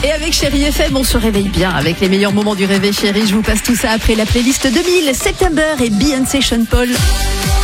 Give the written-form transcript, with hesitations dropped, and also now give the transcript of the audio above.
Et avec Chérie FM, on se réveille bien avec les meilleurs moments du réveil chéri. Je vous passe tout ça après la playlist 2000, September et Beyoncé Sean Paul.